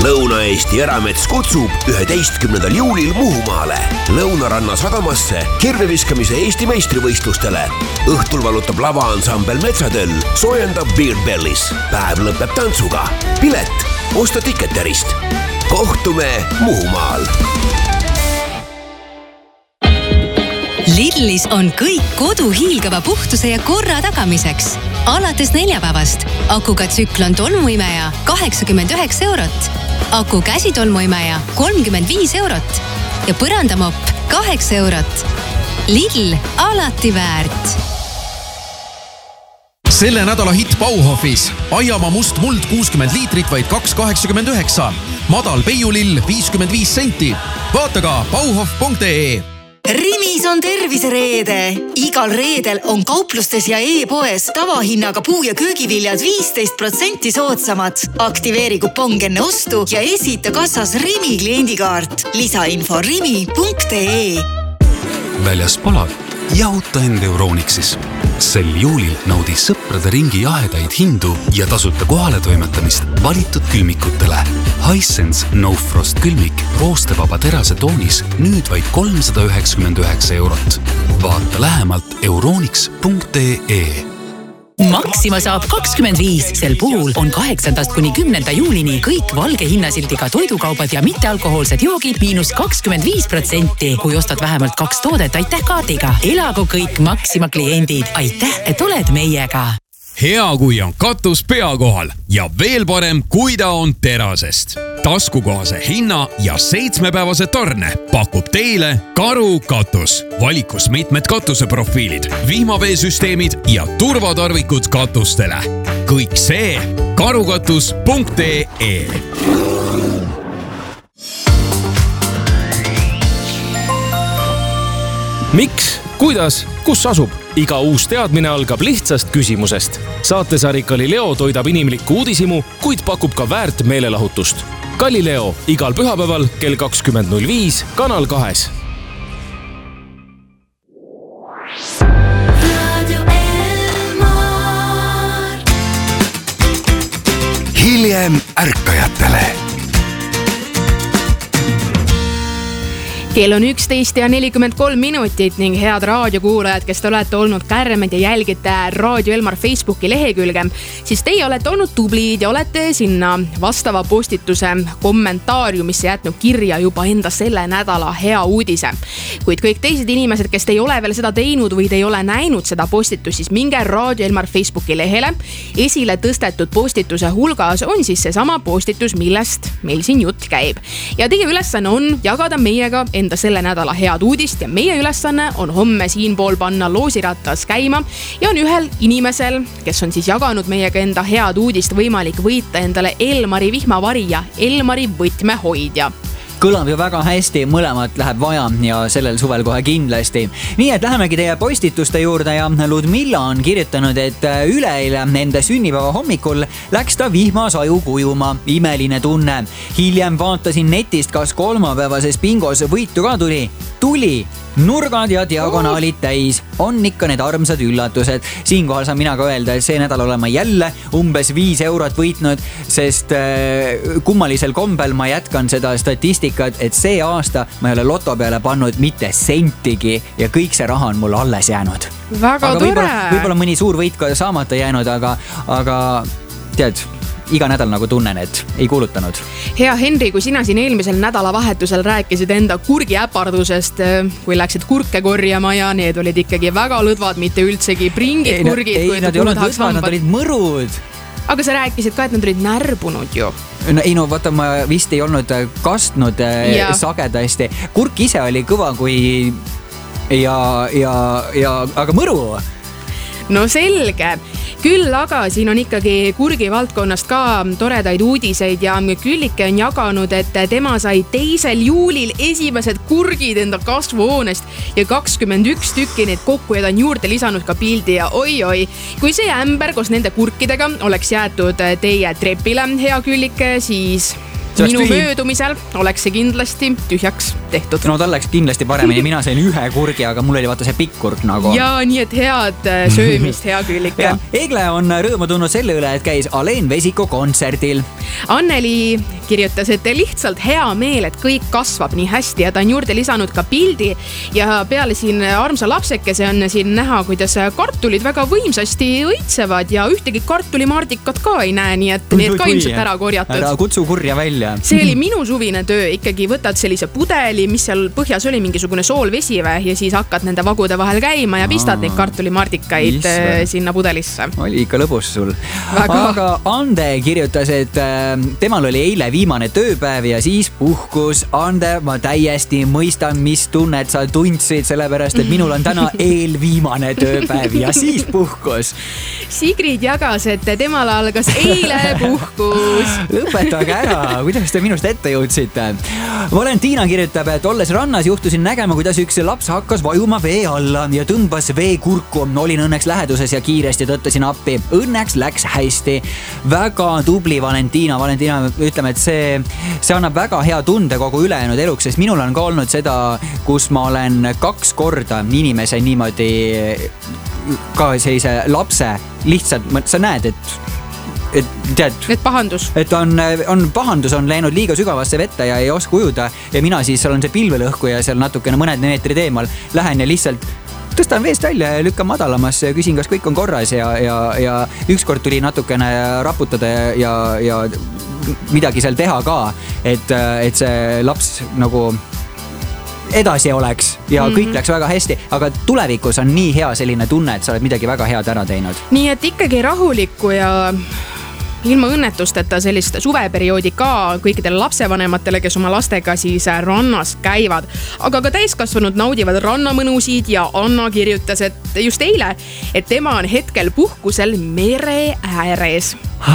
Lõuna-Eesti Eramets kutsub 11. juulil Muhumaale Lõunaranna sadamasse kirveviskamise Eesti meistrivõistlustele. Õhtul valutab lavaansambel Metsatöll, soojendab Beer Bellis. Päev lõpeb tantsuga. Pilet osta Ticketerist. Kohtume Muhumaal. Lidlis on kõik kodu hiilgava puhtuse ja korra tagamiseks. Alates neljapäevast akuga Tsüklon tolmuimeja 89 €, aku käsitolmuimeja 35 € ja põrandamopp 8 €. Lidl alati väärt. Selle nädala hitt Bauhofis. Aiamaa must muld 60 liitrit vaid 2,89. Madal peiulill 55 senti. Vaata ka bauhof.ee. Rimis on tervisereede. Igal reedel on kauplustes ja e-poes tavahinnaga puu- ja köögiviljad 15% soodsamad. Aktiveeri kupong enne ostu ja esita kassas Rimi kliendikaart. Lisainfo rimi.ee. Väljas palav, jahuta end Euronixis. Sel juulil naudi sõprade ringi jahedaid hindu ja tasuta kohale toimetamist valitud külmikutele. Hisense No Frost külmik roostevaba terase toonis nüüd vaid 399 €. Vaata lähemalt euronix.ee. Maxima saab 25. Sel puhul on 8. kuni 10. juulini kõik valge hinnasildiga toidukaubad ja mittealkohoolsed joogid -25%. Kui ostad vähemalt 2 toodet, aitäh kaardiga. Elagu kõik Maxima kliendid. Aitäh, et oled meiega. Hea, kui on katus pea kohal ja veel parem, kui ta on terasest. Taskukohase hinna ja 7-päevase tarne pakub teile Karu katus. Valikus mitmed katuseprofiilid, vihmaveesüsteemid ja turvatarvikud katustele. Kõik see karukatus.ee. Miks? Kuidas? Kus asub? Iga uus teadmine algab lihtsast küsimusest. Saatesari Galileo toidab inimlikku uudishimu, kuid pakub ka väärt meelelahutust. Galileo igal pühapäeval kell 20.05 Kanal 2. Hiljem ärkajatele. Kell on 11:43 ning head raadiokuulajad, kes te olete olnud kärmed ja jälgite Raadio Elmar Facebooki lehekülge, siis teie olete olnud tublid ja olete sinna vastava postituse kommentaariumisse jätnud kirja juba enda selle nädala hea uudise. Kuid kõik teised inimesed, kes te ei ole veel seda teinud või te ei ole näinud seda postitust, siis minge Raadio Elmar Facebooki lehele. Esile tõstetud postituse hulgas on siis seesama postitus, millest meil siin jutt käib. Ja teie ülesanne on jagada meiega enda selle nädala head uudist ja meie ülesanne on homme siinpool panna loosiratas käima ja on ühel inimesel, kes on siis jaganud meiega enda head uudist, võimalik võita endale Elmari vihmavari ja Elmari võtmehoidja. Kõlab ju väga hästi, mõlemat läheb vaja ja sellel suvel kohe kindlasti. Nii et lähemegi teie postituste juurde ja Ludmilla on kirjutanud, et üleeile nende sünnipäeva hommikul läks ta vihmas aju kujuma. Imeline tunne. Hiljem vaatasin netist, kas kolmapäevases bingos võitu ka tuli. Tuli! Nurgad ja diagonaalid täis. On ikka need armsad üllatused. Siinkohal saan mina ka öelda, et see nädal olema jälle umbes 5 € võitnud, sest kummalisel kombel ma jätkan seda statistikat, et see aasta ma ei ole loto peale pannud mitte sentigi ja kõik see raha on mul alles jäänud. Väga aga tore! Võib-olla mõni suur võit ka saamata jäänud, aga tead, iga nädal nagu tunnen, et ei kuulutanud. Hea Henri, kui sina siin eelmisel nädalavahetusel rääkisid enda kurgiäpardusest, kui läksid kurke korjama ja need olid ikkagi väga lõdvad, mitte üldsegi pringid kurgid. Ei, nad ei olnud lõdvad, nad olid mõrud. Aga sa rääkisid ka, et nad olid närbunud ju. No vaata, ma vist ei olnud kastnud sagedasti. Kurk ise oli kõva kui aga mõru. No selge. Küll aga siin on ikkagi kurgi valdkonnast ka toredaid uudiseid ja Küllike on jaganud, et tema sai 2. juulil esimesed kurgid enda kasvuhoonest ja 21 tükki neid kokku ja ta on juurde lisanud ka pildi ja oi-oi. Kui see ämber koos nende kurkidega oleks jäetud teie trepile, hea Küllike, siis minu möödumisel oleks see kindlasti tühjaks tehtud. No tal läks kindlasti paremini, mina sain ühe kurgi, aga mul oli vaata see pikk kurg nagu. Ja nii, et head söömist, hea Küllike. Egle on rõõmu tundnud selle üle, et käis Alen Vesiko kontserdil. Anneli kirjutas, et lihtsalt hea meel, et kõik kasvab nii hästi ja ta on juurde lisanud ka pildi ja peale siin armsa lapsekese on siin näha, kuidas kartulid väga võimsasti õitsevad ja ühtegi kartulimardikat ka ei näe, nii et need ka ilmselt ära korjatud. Ära kutsu kurja välja. See oli minu suvine töö, ikkagi võtad sellise pudeli, mis seal põhjas oli mingisugune soolvesive ja siis hakkad nende vagude vahel käima ja pistad neid kartulimardikaid sinna pudelisse. Oli ikka lõbus sul. Aga Ande kirjutas, et temal oli eile viimane tööpäev ja siis puhkus. Ande, ma täiesti mõistan, mis tunnet sa tundsid, sellepärast, et minul on täna eelviimane tööpäev ja siis puhkus. Sigrid jagas, et temal algas eile puhkus. Lõpetage ära, kuidas te minust ette jõudsite? Valentina kirjutab, et olles rannas juhtusin nägema, kuidas üks laps hakkas vajuma vee alla ja tõmbas vee kurku. Olin õnneks läheduses ja kiiresti tõttasin appi. Õnneks läks hästi. Väga tubli Valentina. Valentina, ütleme, et see annab väga hea tunde kogu ülejäänud eluks, sest minul on ka olnud seda, kus ma olen 2 korda inimese niimoodi ka sellise lapse lihtsalt, sa näed, et pahandus. Et on pahandus, on läinud liiga sügavasse vette ja ei oska ujuda ja mina siis olen see pilvelõhku ja seal natukene mõned meetrid eemal lähen ja lihtsalt tõstan veest välja ja lükkan madalamasse ja küsin, kas kõik on korras ja ükskord tuli natukene raputada ja midagi seal teha ka, et see laps nagu edasi oleks ja kõik läks väga hästi, aga tulevikus on nii hea selline tunne, et sa oled midagi väga head ära teinud. Nii et ikkagi rahulikku ja ilma õnnetusteta sellist suveperioodi ka kõikidele lapsevanematele, kes oma lastega siis rannas käivad. Aga ka täiskasvanud naudivad rannamõnusid ja Anna kirjutas, et just eile, et tema on hetkel puhkusel mere ääres.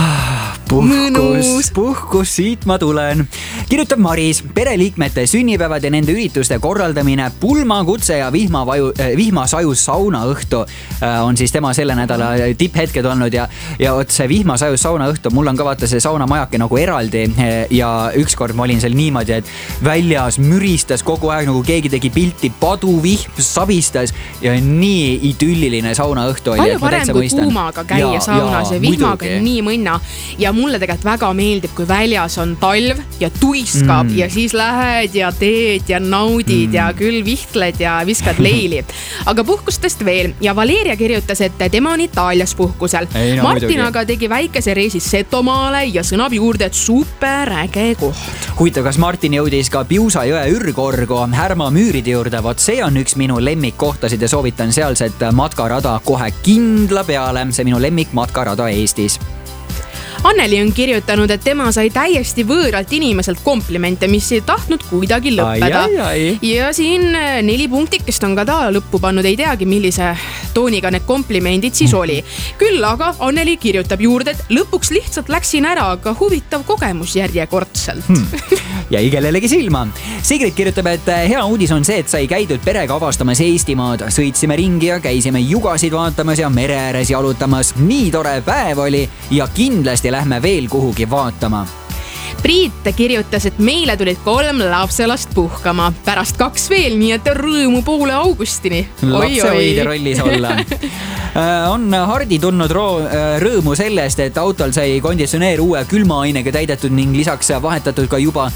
Puhkus, siit ma tulen. Kirjutab Maris, pereliikmete sünnipäevad ja nende ürituste korraldamine, pulmakutse ja vihmasajus saunaõhtu on siis tema selle nädala tipphetked olnud ja oot see vihmasajus saunaõhtu, mul on ka vaata see saunamajake nagu eraldi ja ükskord ma olin seal niimoodi, et väljas müristas kogu aeg, nagu keegi tegi pilti, paduvihm sabistas ja nii idülliline saunaõhtu oli. Palju parem kui kuumaga käia saunas ja vihmaga nii mõnna ja mulle tegelikult väga meeldib, kui väljas on talv ja tuiskab ja siis lähed ja teed ja naudid ja küll vihtled ja viskad leili. Aga puhkustest veel ja Valeria kirjutas, et tema on Itaalias puhkusel. Martin aga tegi väikese reisi Setomaale ja sõnab juurde, et super äge koht. Huvitav, kas Martin jõudis ka Piusa jõe Ürgorgu Härma müüride juurde? Vot see on üks minu lemmikkohtasid ja soovitan sealset matkarada kohe kindla peale. See minu lemmik matkarada Eestis. Anneli on kirjutanud, et tema sai täiesti võõralt inimeselt komplimente, mis ei tahtnud kuidagi lõppeda. Ja siin 4 punktikest on ka ta lõppu pannud, ei teagi, millise tooniga need komplimendid siis oli. Küll aga Anneli kirjutab juurde, et lõpuks lihtsalt läksin ära, aga huvitav kogemus järjekordselt. Jäi kellelegi silma. Sigrid kirjutab, et hea uudis on see, et sai käidud perega avastamas Eestimaad. Sõitsime ringi ja käisime jugasid vaatamas ja mere ääres jalutamas. Nii tore päev oli ja kindlasti lähme veel kuhugi vaatama. Priit kirjutas, et meile tulid 3 lapselast puhkama, pärast 2 veel, nii et rõõmu poole augustini. Lapsehoidja rollis olla. On Hardi tundnud rõõmu sellest, et autol sai konditsioneer uue külmaainega täidetud ning lisaks vahetatud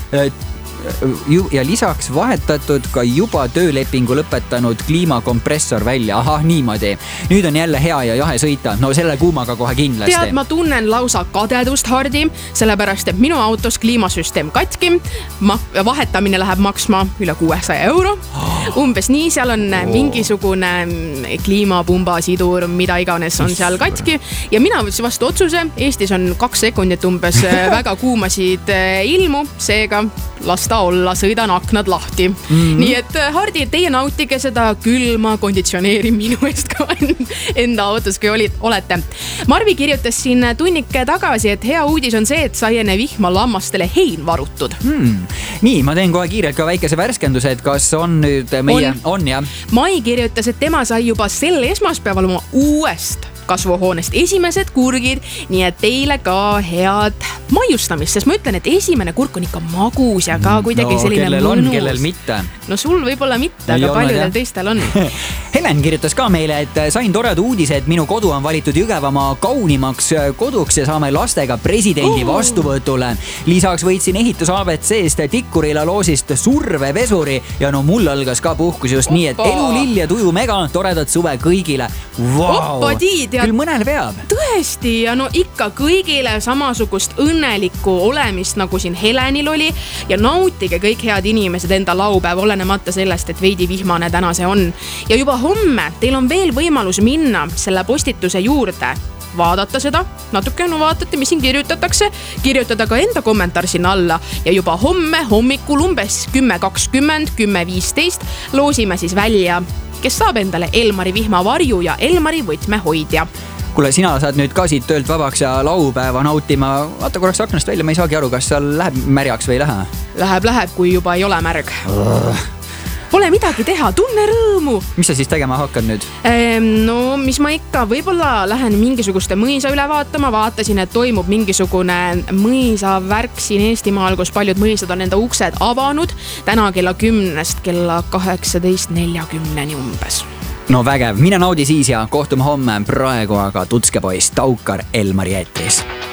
ka juba töölepingu lõpetanud kliimakompressor välja. Ahah, niimoodi. Nüüd on jälle hea ja jahe sõita. No selle kuumaga kohe kindlasti. Tead, ma tunnen lausa kadedust, Hardi, sellepärast, et minu autos kliimasüsteem katki. Vahetamine läheb maksma üle 600 euro. Umbes nii, seal on mingisugune kliimapumbasidur, mida iganes on seal katki. Ja mina võtsin vastu otsuse. Eestis on 2 sekundit umbes väga kuumasid ilmu, seega lasta olla, sõidan aknad lahti. Nii et Hardi, teie nautige seda külma konditsioneeri minu eest ka enda autos, kui olete. Marvi kirjutas siin tunnike tagasi, et hea uudis on see, et sai enne vihma lammastele hein varutud. Nii, ma teen kohe kiirelt ka väikese värskenduse, et kas on nüüd meie... On jah. Mai kirjutas, et tema sai juba sel esmaspäeval oma uuest kasvuhoonest esimesed kurgid, nii et teile ka head maiustamist, sest ma ütlen, et esimene kurk on ikka magus ja ka kuidagi selline kellel mõnus. Kellel mitte. No sul võib-olla mitte, aga paljudel teistel on. Helen kirjutas ka meile, et sain toreda uudise, et minu kodu on valitud Jõgevamaa kaunimaks koduks ja saame lastega presidendi vastuvõtule. Lisaks võitsin ehitus ABC-st Tikkurila loosist survevesuri ja no mul algas ka puhkus just nii, et elulill ja tuju mega, toredat suve kõigile. Küll mõnel peab. Tõesti, ja no ikka kõigile samasugust õnnelikku olemist, nagu siin Helenil oli ja nautige kõik head inimesed enda laupäev, olenemata sellest, et veidi vihmane täna see on. Ja juba homme teil on veel võimalus minna selle postituse juurde, vaadata seda, natuke vaatate, mis siin kirjutatakse, kirjutada ka enda kommentaar sinna alla ja juba homme hommikul umbes 10.20, 10.15 loosime siis välja, kes saab endale Elmari vihmavarju ja Elmari võtmehoidja. Kuule, sina saad nüüd ka siit töölt vabaks ja laupäeva nautima. Vaata korraks aknast välja, ma ei saagi aru, kas seal läheb märjaks või ei lähe? Läheb, kui juba ei ole märg. Pole midagi teha, tunne rõõmu. Mis sa siis tegema hakkad nüüd? No, mis ma ikka, võib-olla lähen mingisuguste mõisa üle vaatama, vaatasin, et toimub mingisugune mõisa värk siin Eestimaal, kus paljud mõisad on enda uksed avanud täna kella 10-st kella 18.40 umbes. No vägev, mine naudi siis ja kohtume homme, praegu aga Tutske poiss Taukar Elmari eetris.